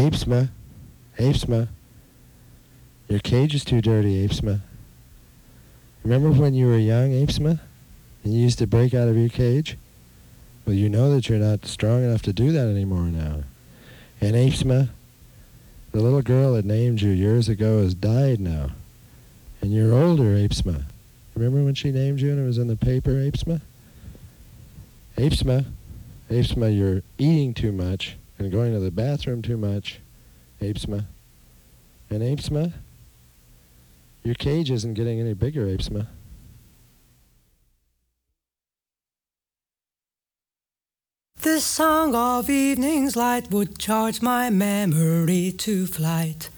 Apesma, Apesma, your cage is too dirty, Apesma. Remember when you were young, Apesma, and you used to break out of your cage? Well, you know that you're not strong enough to do that anymore now. And Apesma, the little girl that named you years ago has died now. And you're older, Apesma. Remember when she named you and it was in the paper, Apesma? Apesma, Apesma, you're eating too much and going to the bathroom too much, Apesma. And Apesma, your cage isn't getting any bigger, Apesma. The song of evening's light would charge my memory to flight.